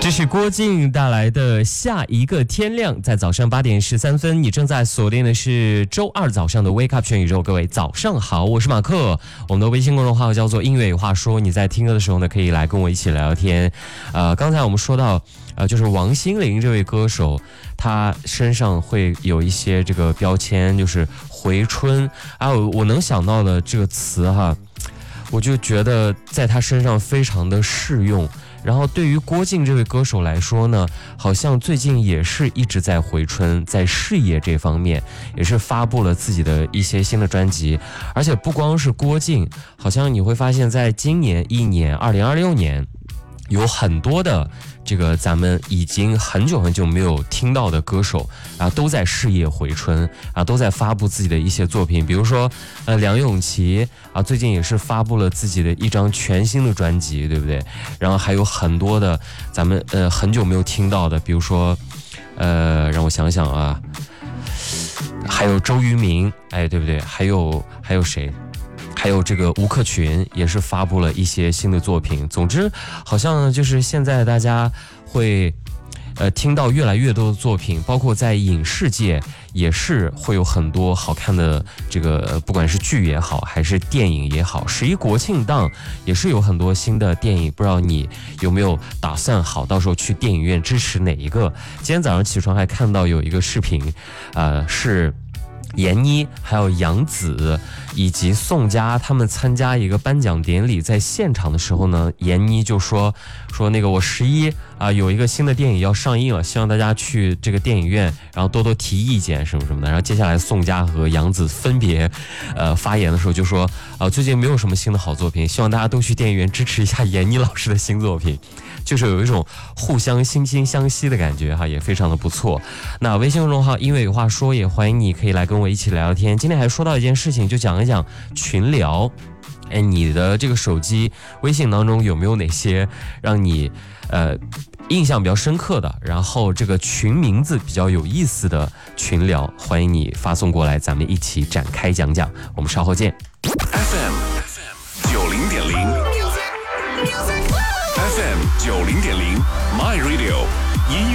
这是郭靖带来的下一个天亮，在早上8点13分，你正在锁定的是周二早上的 Wake Up 全宇宙。各位早上好，我是马克，我们的微信公众号叫做音乐有话说，你在听歌的时候呢，可以来跟我一起聊聊天。刚才我们说到就是王心凌这位歌手，她身上会有一些这个标签，就是回春啊，我能想到的这个词哈，我就觉得在她身上非常的适用。然后对于郭靖这位歌手来说呢，好像最近也是一直在回春，在事业这方面也是发布了自己的一些新的专辑。而且不光是郭靖，好像你会发现在今年一年2026年有很多的这个咱们已经很久没有听到的歌手啊，都在事业回春啊，都在发布自己的一些作品。比如说梁咏琪啊，最近也是发布了自己的一张全新的专辑，对不对？然后还有很多的咱们很久没有听到的，比如说让我想想啊，还有周渝民，哎，对不对？还有谁？还有这个吴克群也是发布了一些新的作品。总之好像就是现在大家会听到越来越多的作品，包括在影视界也是会有很多好看的这个不管是剧也好还是电影也好。11国庆档也是有很多新的电影，不知道你有没有打算好到时候去电影院支持哪一个？今天早上起床还看到有一个视频是闫妮还有杨紫以及宋佳他们参加一个颁奖典礼，在现场的时候呢，闫妮就说那个我11有一个新的电影要上映了，希望大家去这个电影院然后多多提意见什么什么的。然后接下来宋佳和杨紫分别发言的时候就说最近没有什么新的好作品，希望大家都去电影院支持一下闫妮老师的新作品，就是有一种互相惺惺相惜的感觉哈，也非常的不错。那微信公众号音乐有话说，也欢迎你可以来跟我一起聊聊天。今天还说到一件事情，就讲一讲群聊。哎，你的这个手机微信当中有没有哪些让你印象比较深刻的，然后这个群名字比较有意思的群聊，欢迎你发送过来，咱们一起展开讲讲。我们稍后见。 FM 90.0 FM 90.0 My Radio 音乐